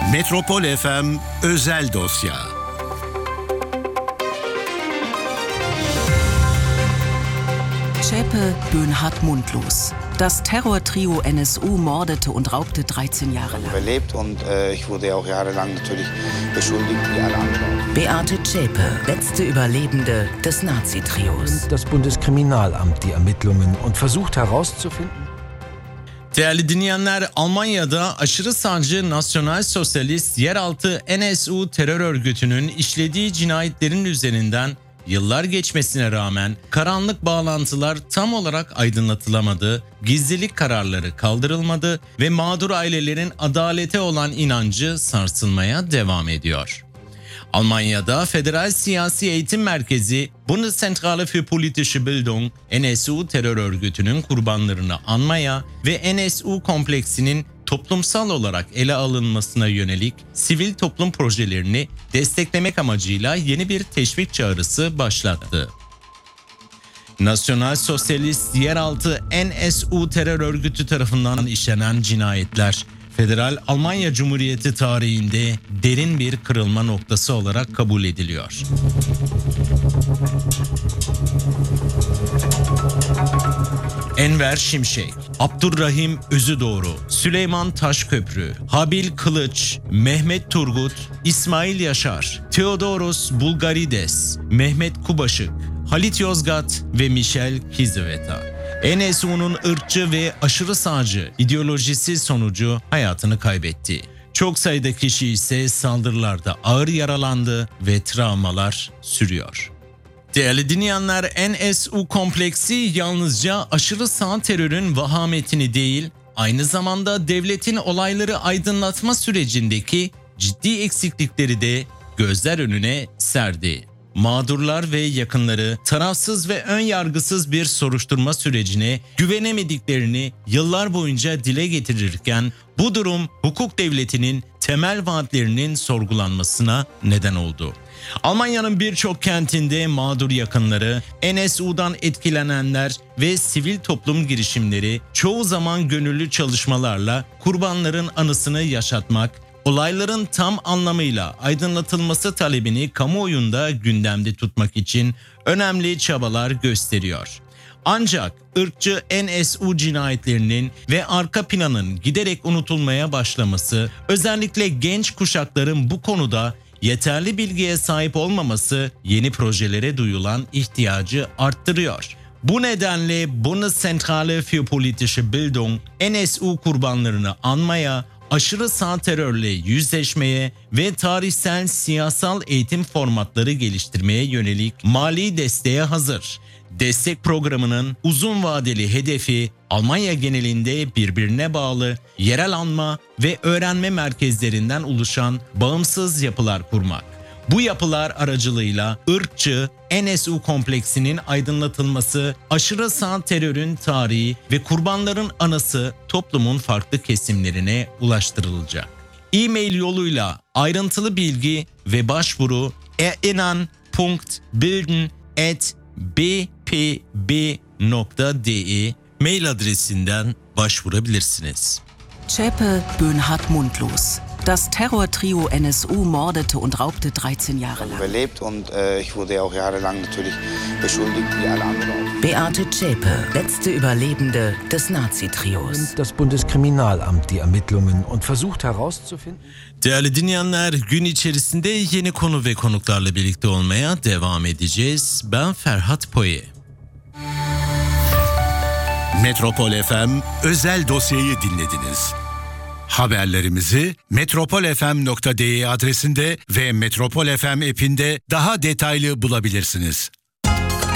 Metropol FM Özel Dosya. Zschäpe, Böhnhardt mundlos. Das Terrortrio NSU mordete und raubte 13 Jahre lang. Überlebt und ich wurde ja auch jahrelang natürlich beschuldigt wie alle anderen. Beate Zschäpe, letzte Überlebende des Nazi-Trios. Das Bundeskriminalamt die Ermittlungen und versucht herauszufinden. Değerli dinleyenler, Almanya'da aşırı sağcı Nasyonal Sosyalist yeraltı NSU terör örgütünün işlediği cinayetlerin üzerinden yıllar geçmesine rağmen karanlık bağlantılar tam olarak aydınlatılamadı, gizlilik kararları kaldırılmadı ve mağdur ailelerin adalete olan inancı sarsılmaya devam ediyor. Almanya'da Federal Siyasi Eğitim Merkezi Bundeszentrale für Politische Bildung, NSU terör örgütünün kurbanlarını anmaya ve NSU kompleksinin toplumsal olarak ele alınmasına yönelik sivil toplum projelerini desteklemek amacıyla yeni bir teşvik çağrısı başlattı. Nasyonal Sosyalist yeraltı NSU terör örgütü tarafından işlenen cinayetler, Federal Almanya Cumhuriyeti tarihinde derin bir kırılma noktası olarak kabul ediliyor. Enver Şimşek, Abdurrahim Özüdoğru, Süleyman Taşköprü, Habil Kılıç, Mehmet Turgut, İsmail Yaşar, Theodoros Bulgarides, Mehmet Kubaşık, Halit Yozgat ve Michel Kiziveta. NSU'nun ırkçı ve aşırı sağcı ideolojisi sonucu hayatını kaybetti. Çok sayıda kişi ise saldırılarda ağır yaralandı ve travmalar sürüyor. Değerli dinleyenler, NSU kompleksi yalnızca aşırı sağ terörün vahametini değil, aynı zamanda devletin olayları aydınlatma sürecindeki ciddi eksiklikleri de gözler önüne serdi. Mağdurlar ve yakınları tarafsız ve ön yargısız bir soruşturma sürecine güvenemediklerini yıllar boyunca dile getirirken bu durum hukuk devletinin temel vaatlerinin sorgulanmasına neden oldu. Almanya'nın birçok kentinde mağdur yakınları, NSU'dan etkilenenler ve sivil toplum girişimleri çoğu zaman gönüllü çalışmalarla kurbanların anısını yaşatmak, olayların tam anlamıyla aydınlatılması talebini kamuoyunda gündemde tutmak için önemli çabalar gösteriyor. Ancak ırkçı NSU cinayetlerinin ve arka planın giderek unutulmaya başlaması, özellikle genç kuşakların bu konuda yeterli bilgiye sahip olmaması yeni projelere duyulan ihtiyacı arttırıyor. Bu nedenle Bundeszentrale für Politische Bildung, NSU kurbanlarını anmaya, aşırı sağ terörle yüzleşmeye ve tarihsel siyasal eğitim formatları geliştirmeye yönelik mali desteğe hazır. Destek programının uzun vadeli hedefi Almanya genelinde birbirine bağlı yerel anma ve öğrenme merkezlerinden oluşan bağımsız yapılar kurmak. Bu yapılar aracılığıyla ırkçı NSU kompleksinin aydınlatılması, aşırı sağ terörün tarihi ve kurbanların anısı toplumun farklı kesimlerine ulaştırılacak. E-mail yoluyla ayrıntılı bilgi ve başvuru erinan.bilden@bpb.de mail adresinden başvurabilirsiniz. Zschäpe, Böhnhardt mundlos. Das Terrortrio NSU mordete und raubte 13 Jahre lang. Überlebt und ich wurde ja auch jahrelang natürlich beschuldigt wie alle anderen. Beate Zschäpe, letzte Überlebende des Nazi-Trios. Das Bundeskriminalamt die Ermittlungen und versucht herauszufinden. Değerli dinleyenler, gün içerisinde yeni konu ve konuklarla birlikte olmaya devam edeceğiz. Ben Ferhat Poye. Metropol FM Özel Dosya'yı dinlediniz. Haberlerimizi metropolfm.de adresinde ve Metropol FM app'inde daha detaylı bulabilirsiniz.